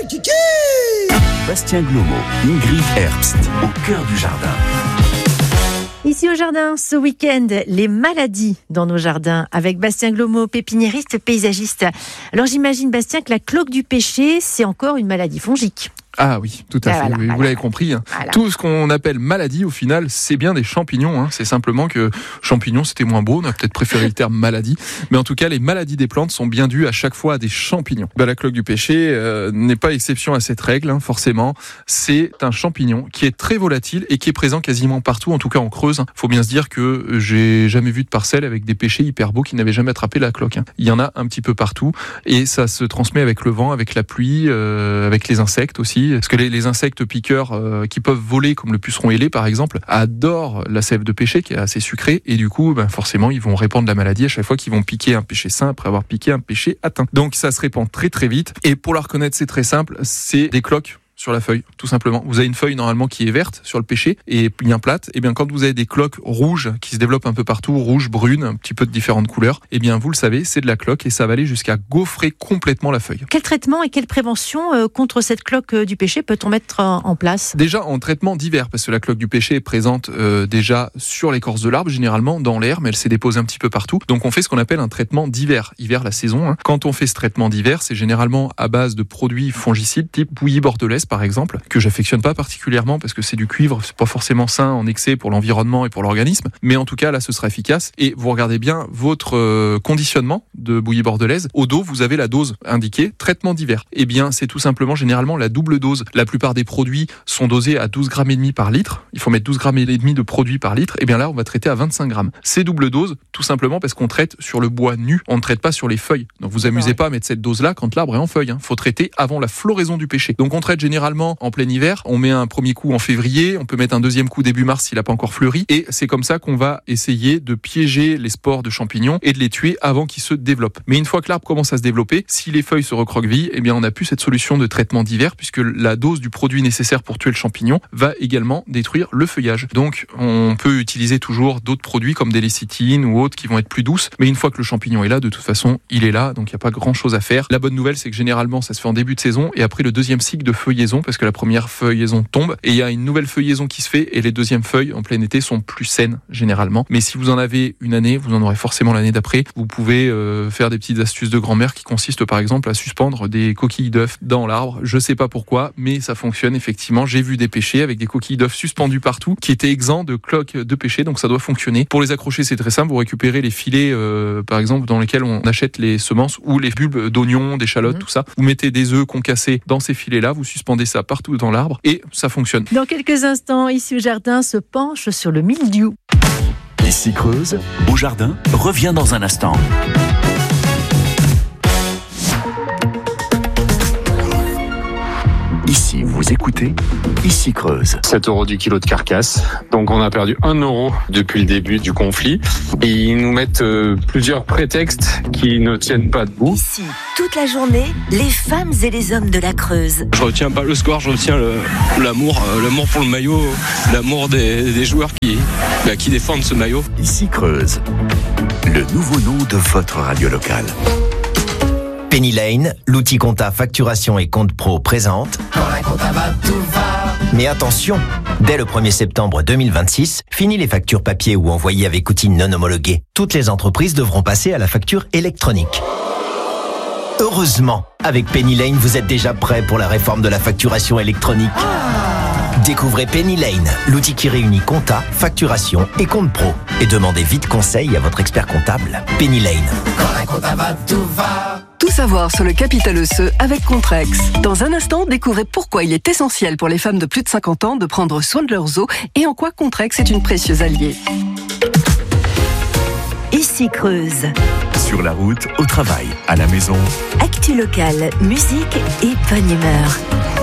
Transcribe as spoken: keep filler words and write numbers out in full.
Kiki. Bastien Glomo, Ingrid Herbst, au cœur du jardin. Ici au jardin, ce week-end, les maladies dans nos jardins avec Bastien Glomo, pépiniériste, paysagiste. Alors j'imagine, Bastien, que la cloque du pêcher, c'est encore une maladie fongique. Ah oui, tout à Ah, fait, voilà, oui, voilà, vous l'avez voilà. compris. Hein. Voilà. Tout ce qu'on appelle maladie, au final, c'est bien des champignons. Hein. C'est simplement que champignons, c'était moins beau, on a peut-être préféré le terme maladie. Mais en tout cas, les maladies des plantes sont bien dues à chaque fois à des champignons. Ben, la cloque du pêcher euh, n'est pas exception à cette règle, hein, forcément. C'est un champignon qui est très volatile et qui est présent quasiment partout, en tout cas en Creuse. Hein. Faut bien se dire que j'ai jamais vu de parcelle avec des pêchers hyper beaux qui n'avaient jamais attrapé la cloque. Hein. Il y en a un petit peu partout et ça se transmet avec le vent, avec la pluie, euh, avec les insectes aussi. Parce que les, les insectes piqueurs euh, qui peuvent voler, comme le puceron ailé par exemple, adorent la sève de pêcher qui est assez sucrée et du coup, ben, forcément, ils vont répandre la maladie à chaque fois qu'ils vont piquer un pêcher sain après avoir piqué un pêcher atteint. Donc ça se répand très très vite et pour la reconnaître, c'est très simple, c'est des cloques sur la feuille, tout simplement. Vous avez une feuille normalement qui est verte sur le pêcher et bien plate. Et bien quand vous avez des cloques rouges qui se développent un peu partout, rouges, brunes, un petit peu de différentes couleurs, et bien vous le savez, c'est de la cloque et ça va aller jusqu'à gaufrer complètement la feuille. Quel traitement et quelle prévention euh, contre cette cloque euh, du pêcher peut-on mettre euh, en place ? Déjà en traitement d'hiver, parce que la cloque du pêcher est présente euh, déjà sur l'écorce de l'arbre, généralement dans l'air, mais elle s'est déposée un petit peu partout. Donc on fait ce qu'on appelle un traitement d'hiver. Hiver, la saison. Hein. Quand on fait ce traitement d'hiver, c'est généralement à base de produits fongicides, type bouillie bordelaise par exemple, que j'affectionne pas particulièrement parce que c'est du cuivre, c'est pas forcément sain en excès pour l'environnement et pour l'organisme, mais en tout cas là ce sera efficace. Et vous regardez bien votre euh, conditionnement de bouillie bordelaise. Au dos, vous avez la dose indiquée, traitement d'hiver. Eh bien c'est tout simplement généralement la double dose. La plupart des produits sont dosés à douze grammes et demi par litre. Il faut mettre douze grammes et demi de produit par litre. Et bien là on va traiter à vingt-cinq grammes. C'est double dose, tout simplement parce qu'on traite sur le bois nu, on ne traite pas sur les feuilles. Donc vous amusez ouais. pas à mettre cette dose là quand l'arbre est en feuille. Hein. Faut traiter avant la floraison du pêcher. Donc on traite généralement en plein hiver, on met un premier coup en février, on peut mettre un deuxième coup début mars s'il n'a pas encore fleuri, et c'est comme ça qu'on va essayer de piéger les spores de champignons et de les tuer avant qu'ils se développent. Mais une fois que l'arbre commence à se développer, si les feuilles se recroquevillent, eh bien on n'a plus cette solution de traitement d'hiver puisque la dose du produit nécessaire pour tuer le champignon va également détruire le feuillage. Donc on peut utiliser toujours d'autres produits comme des lécithines ou autres qui vont être plus douces, mais une fois que le champignon est là, de toute façon, il est là, donc il n'y a pas grand chose à faire. La bonne nouvelle, c'est que généralement ça se fait en début de saison et après le deuxième cycle de feuillaison, parce que la première feuillaison tombe et il y a une nouvelle feuillaison qui se fait et les deuxièmes feuilles en plein été sont plus saines généralement. Mais si vous en avez une année, vous en aurez forcément l'année d'après. Vous pouvez euh, faire des petites astuces de grand-mère qui consistent par exemple à suspendre des coquilles d'œufs dans l'arbre. Je sais pas pourquoi, mais ça fonctionne effectivement. J'ai vu des pêchers avec des coquilles d'œufs suspendues partout qui étaient exempts de cloques de pêcher, donc ça doit fonctionner. Pour les accrocher, c'est très simple. Vous récupérez les filets euh, par exemple dans lesquels on achète les semences ou les bulbes d'oignons, d'échalotes, mmh. tout ça. Vous mettez des œufs concassés dans ces filets-là, vous suspendez ça partout dans l'arbre et ça fonctionne. Dans quelques instants, ici au jardin, se penche sur le mildiou. Ici Creuse, au jardin, revient dans un instant. Ici, vous écoutez, Ici Creuse. sept euros du kilo de carcasse. Donc on a perdu un euro depuis le début du conflit. Et ils nous mettent euh, plusieurs prétextes qui ne tiennent pas debout. Ici, toute la journée, les femmes et les hommes de la Creuse. Je retiens pas le score, je retiens le, l'amour, euh, l'amour pour le maillot, l'amour des, des joueurs qui, bah, qui défendent ce maillot. Ici Creuse, le nouveau nom de votre radio locale. Penny Lane, l'outil compta facturation et compte pro présente. Quand la compta va, tout va. Mais attention, dès le premier septembre deux mille vingt-six, fini les factures papier ou envoyées avec outils non homologués. Toutes les entreprises devront passer à la facture électronique. Heureusement, avec Penny Lane, vous êtes déjà prêt pour la réforme de la facturation électronique. Découvrez Penny Lane, l'outil qui réunit compta, facturation et compte pro. Et demandez vite conseil à votre expert comptable. Penny Lane. Quand la compta va, tout va. Tout savoir sur le capital osseux avec Contrex. Dans un instant, découvrez pourquoi il est essentiel pour les femmes de plus de cinquante ans de prendre soin de leurs os et en quoi Contrex est une précieuse alliée. Ici Creuse. Sur la route, au travail, à la maison. Actu locale, musique et bonne humeur.